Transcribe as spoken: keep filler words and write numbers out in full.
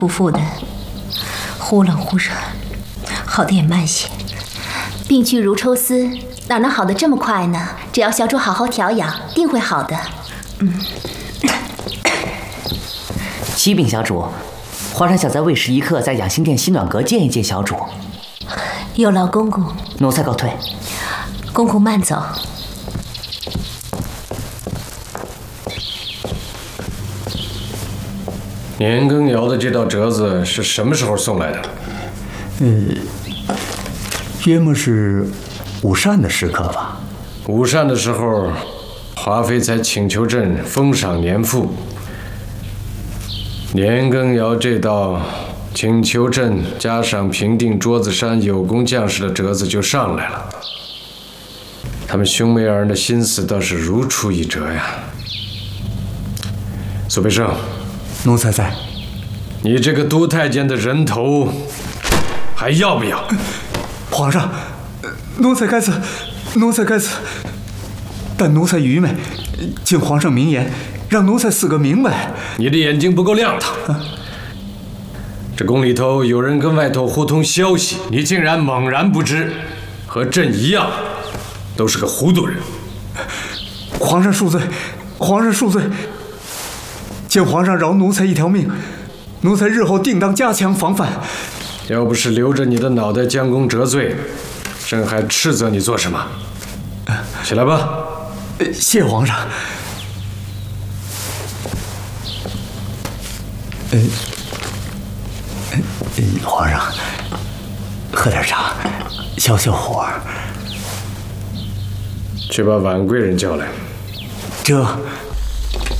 不负的，忽冷忽热，好的也慢些。病去如抽丝，哪能好得这么快呢？只要小主好好调养，定会好的。嗯。 启禀小主，皇上想在未时一刻在养心殿西暖阁见一见小主。 有劳公公。 奴才告退。 公公慢走。 年羹尧的这道折子是什么时候送来的？ 呃，约莫是午膳的时刻吧。 午膳的时候，华妃才请求朕封赏年赋。年羹尧这道请求朕加上平定桌子山有功将士的折子就上来了。他们兄妹二人的心思倒是如出一辙呀。苏培盛。 奴才在。 你这个都太监的人头还要不要？ 皇上，奴才该死，奴才该死。但奴才愚昧，请皇上明言，让奴才死个明白。 你的眼睛不够亮堂。啊、这宫里头有人跟外头互通消息，你竟然猛然不知，和朕一样，都是个糊涂人。 皇上恕罪，皇上恕罪。请皇上饶奴才一条命，奴才日后定当加强防范。 要不是留着你的脑袋将功折罪，朕还斥责你做什么？起来吧。 谢皇上。呃，呃，皇上，喝点茶，消消火。 去把婉贵人叫来。 这。